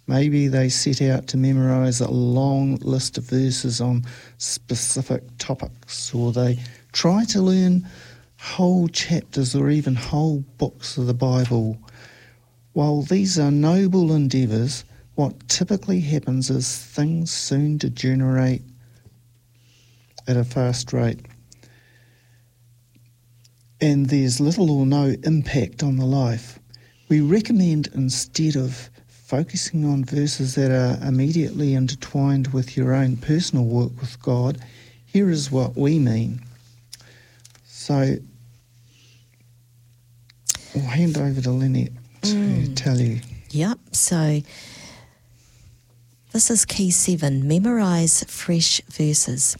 Maybe they set out to memorise a long list of verses on specific topics, or they try to learn whole chapters or even whole books of the Bible. While these are noble endeavours, what typically happens is things soon degenerate at a fast rate, and there's little or no impact on the life. We recommend, instead of focusing on verses that are immediately intertwined with your own personal work with God, here is what we mean. So I'll hand over to Lynette to tell you. Yep, so this is key 7, memorise fresh verses.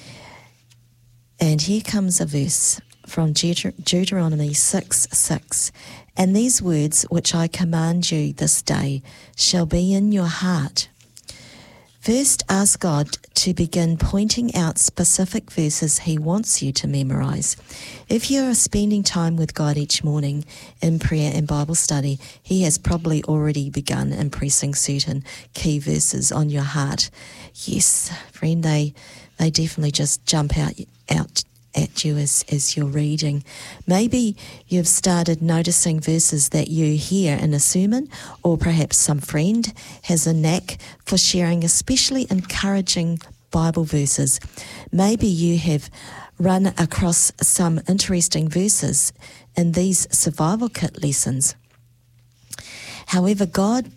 And here comes a verse from Deuteronomy 6:6. And these words which I command you this day shall be in your heart. First, ask God to begin pointing out specific verses he wants you to memorise. If you are spending time with God each morning in prayer and Bible study, he has probably already begun impressing certain key verses on your heart. Yes, friend, they definitely just jump out at you as you're reading. Maybe you've started noticing verses that you hear in a sermon, or perhaps some friend has a knack for sharing especially encouraging Bible verses. Maybe you have run across some interesting verses in these survival kit lessons. However, God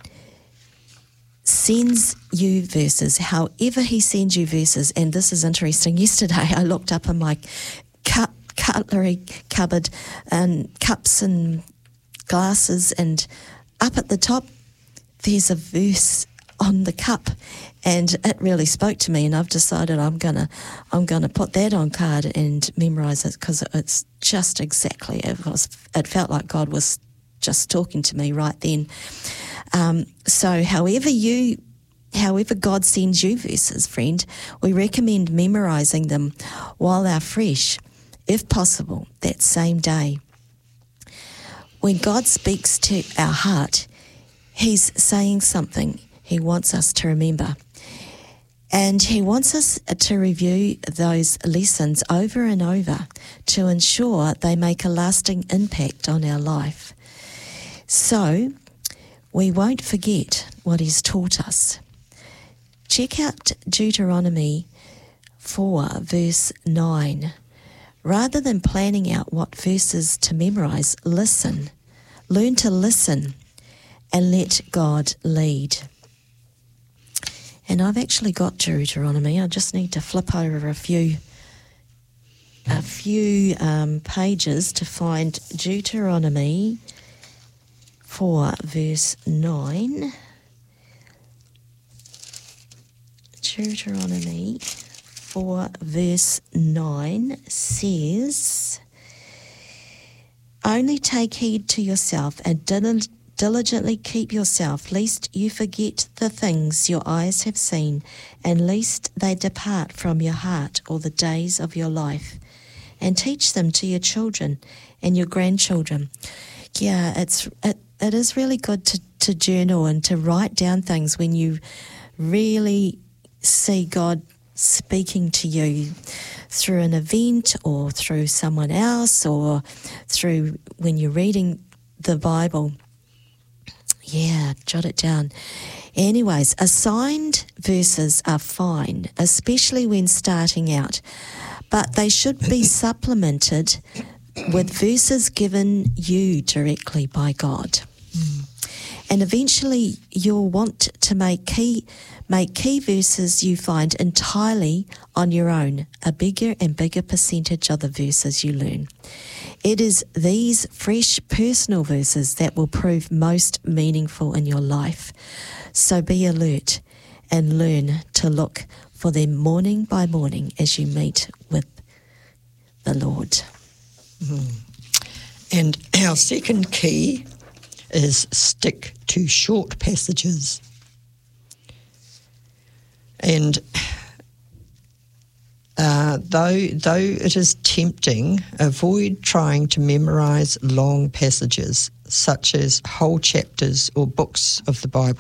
sends you verses, however he sends you verses, and this is interesting. Yesterday I looked up in my cutlery cupboard and cups and glasses, and up at the top there's a verse on the cup, and it really spoke to me, and I've decided I'm gonna put that on card and memorise it, because it's just exactly, it felt like God was just talking to me right then. So however God sends you verses, friend, we recommend memorising them while they're fresh, if possible, that same day. When God speaks to our heart, he's saying something he wants us to remember. And he wants us to review those lessons over and over to ensure they make a lasting impact on our life. So we won't forget what he's taught us. Check out Deuteronomy 4, verse 9. Rather than planning out what verses to memorise, listen. Learn to listen and let God lead. And I've actually got Deuteronomy. I just need to flip over a few pages to find Deuteronomy 4, verse 9. Deuteronomy 4, verse 9 says, only take heed to yourself and diligently keep yourself, lest you forget the things your eyes have seen, and lest they depart from your heart all the days of your life, and teach them to your children and your grandchildren. Yeah, it is really good to journal and to write down things when you really see God speaking to you through an event or through someone else or through when you're reading the Bible. Yeah, jot it down. Anyways, assigned verses are fine, especially when starting out, but they should be supplemented with verses given you directly by God. And eventually you'll want to make key verses you find entirely on your own, a bigger and bigger percentage of the verses you learn. It is these fresh personal verses that will prove most meaningful in your life. So be alert and learn to look for them morning by morning as you meet with the Lord. And our second key is stick to short passages. And though it is tempting, avoid trying to memorise long passages, such as whole chapters or books of the Bible.